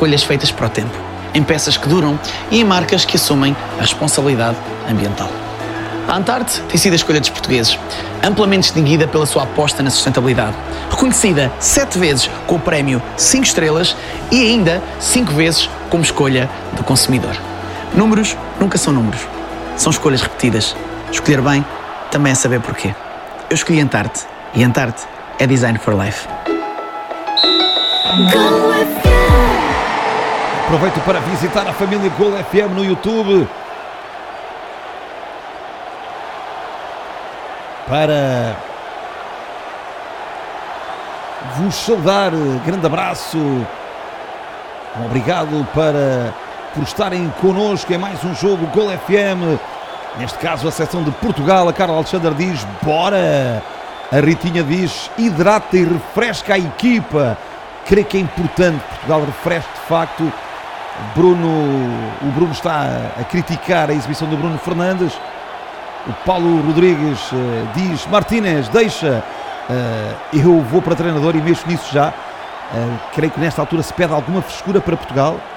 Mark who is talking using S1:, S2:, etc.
S1: escolhas feitas para o tempo, em peças que duram e em marcas que assumem a responsabilidade ambiental. A Antarte tem sido a escolha dos portugueses, amplamente distinguida pela sua aposta na sustentabilidade, reconhecida 7 vezes com o prémio 5 estrelas e ainda 5 vezes como escolha do consumidor. Números nunca são números, são escolhas repetidas. Escolher bem também é saber porquê. Eu escolhi Antarte e Antarte é Design for Life.
S2: Aproveito para visitar a família Gol FM no YouTube para vos saudar. Grande abraço, obrigado por estarem connosco em mais um jogo Gol FM, neste caso a seção de Portugal. A Carla Alexandre diz bora, a Ritinha diz hidrata e refresca a equipa. Creio que é importante Portugal refresque de facto. O Bruno está a criticar a exibição do Bruno Fernandes. O Paulo Rodrigues diz Martínez, deixa, eu vou para treinador e mexo nisso já. Creio que nesta altura se pede alguma frescura para Portugal.